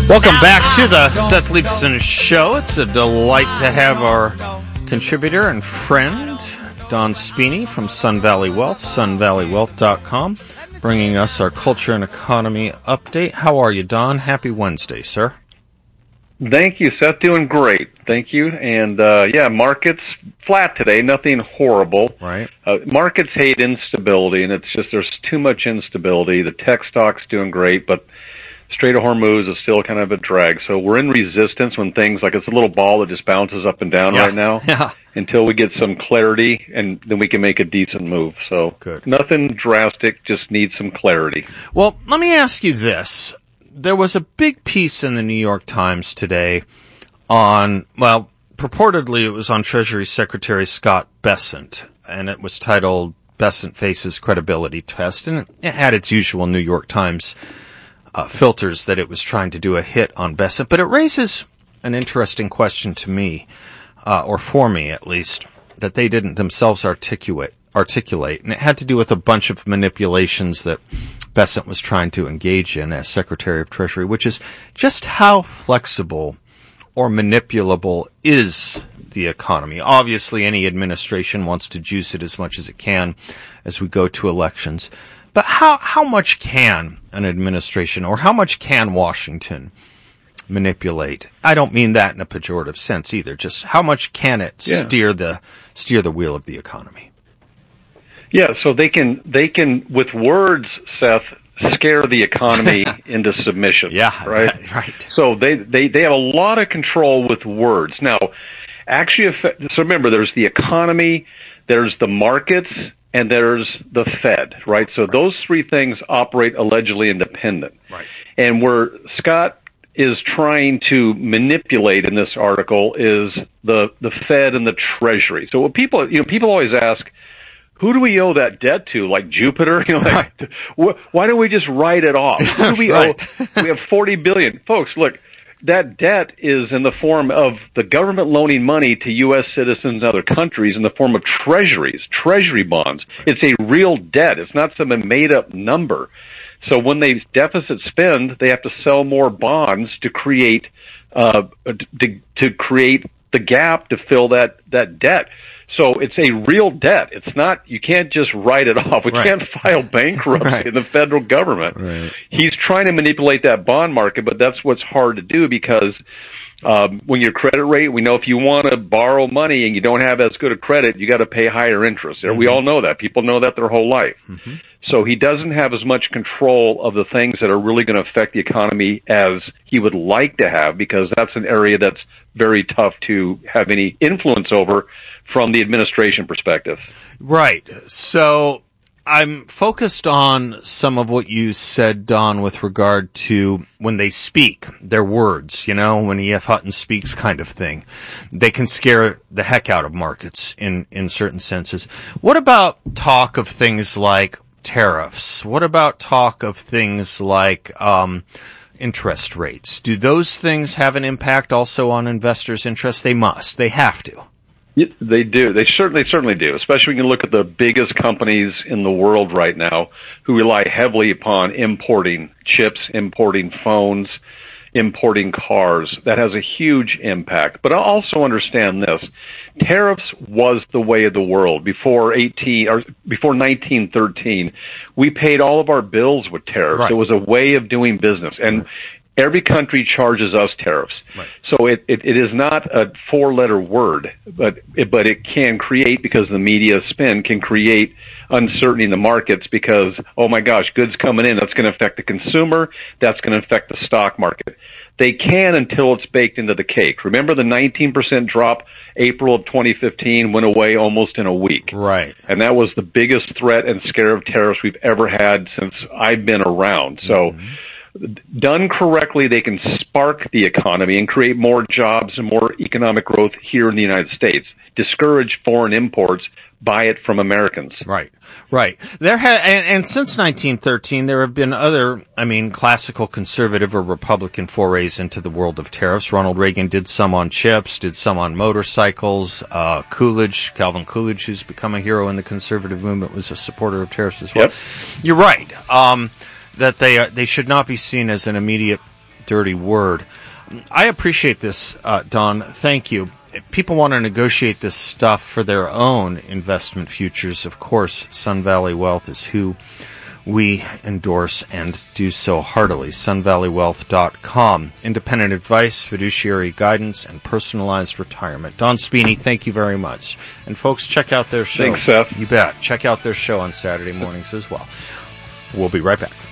Welcome back to the Seth Leibsohn Show. It's a delight to have our contributor and friend, Don Spini from Sun Valley Wealth, sunvalleywealth.com, bringing us our culture and economy update. How are you, Don? Happy Wednesday, sir. Thank you, Seth. Doing great. Thank you. And, markets flat today. Nothing horrible. Right. Markets hate instability, and it's just there's too much instability. The tech stock's doing great, but Strait of Hormuz is still kind of a drag. So we're in resistance when things like it's a little ball that just bounces up and down right now until we get some clarity, and then we can make a decent move. So good. Nothing drastic, just need some clarity. Well, let me ask you this. There was a big piece in the New York Times today on, well, purportedly it was on Treasury Secretary Scott Bessent, and it was titled Bessent Faces Credibility Test, and it had its usual New York Times filters that it was trying to do a hit on Bessent. But it raises an interesting question to me, or for me at least, that they didn't themselves articulate, and it had to do with a bunch of manipulations that Bessent was trying to engage in as Secretary of Treasury, which is just how flexible or manipulable is the economy. Obviously, any administration wants to juice it as much as it can as we go to elections. But how much can an administration, or how much can Washington manipulate? I don't mean that in a pejorative sense either. Just how much can it steer the wheel of the economy? Yeah, so they can with words, Seth, scare the economy into submission. Yeah, right. So they have a lot of control with words. Now, actually, so remember, there's the economy, there's the markets, and there's the Fed, right? So those three things operate allegedly independent. Right. And where Scott is trying to manipulate in this article is the Fed and the Treasury. So what people always ask, who do we owe that debt to? Like Jupiter? Why don't we just write it off? Who do we owe? We have $40 billion. Folks, look, that debt is in the form of the government loaning money to U.S. citizens and other countries in the form of treasuries, treasury bonds. It's a real debt. It's not some made-up number. So when they deficit spend, they have to sell more bonds to create to create the gap to fill that debt. So it's a real debt. It's not, you can't just write it off. We can't file bankruptcy in the federal government. Right. He's trying to manipulate that bond market, but that's what's hard to do because when your credit rate, we know if you want to borrow money and you don't have as good a credit, you got to pay higher interest. Mm-hmm. We all know that. People know that their whole life. Mm-hmm. So he doesn't have as much control of the things that are really going to affect the economy as he would like to have, because that's an area that's very tough to have any influence over from the administration perspective. Right. So I'm focused on some of what you said, Don, with regard to when they speak, their words, when E.F. Hutton speaks kind of thing. They can scare the heck out of markets in certain senses. What about talk of things like tariffs? What about talk of things like interest rates? Do those things have an impact also on investors' interest? They must. They have to. Yeah, they do. They certainly do, especially when you look at the biggest companies in the world right now who rely heavily upon importing chips, importing phones, importing cars. That has a huge impact. But I also understand this. Tariffs was the way of the world. Before 1913, we paid all of our bills with tariffs. Right. It was a way of doing business. And every country charges us tariffs. Right. So it is not a four-letter word, but it can create, because the media spin can create uncertainty in the markets because, oh my gosh, goods coming in, that's going to affect the consumer, that's going to affect the stock market. They can until it's baked into the cake. Remember the 19% drop April of 2015 went away almost in a week. Right. And that was the biggest threat and scare of tariffs we've ever had since I've been around. So done correctly, they can spark the economy and create more jobs and more economic growth here in the United States. Discourage foreign imports, buy it from Americans. Right. And since 1913, there have been other, classical conservative or Republican forays into the world of tariffs. Ronald Reagan did some on chips, did some on motorcycles. Calvin Coolidge, who's become a hero in the conservative movement, was a supporter of tariffs as well. Yep. You're right. That they should not be seen as an immediate dirty word. I appreciate this, Don. Thank you. If people want to negotiate this stuff for their own investment futures, of course, Sun Valley Wealth is who we endorse and do so heartily. SunValleyWealth.com. Independent advice, fiduciary guidance, and personalized retirement. Don Spini, thank you very much. And folks, check out their show. Thanks, Seth. You bet. Check out their show on Saturday mornings as well. We'll be right back.